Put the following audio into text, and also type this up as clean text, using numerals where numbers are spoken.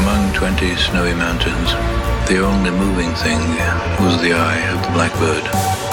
Among 20 snowy mountains, the only moving thing was the eye of the blackbird.